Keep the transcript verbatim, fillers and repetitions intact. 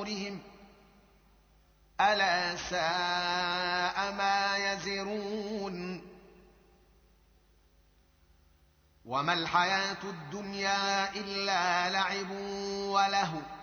بهم ألا ساء ما يزرون وما الحياة الدنيا إلا لعب ولهو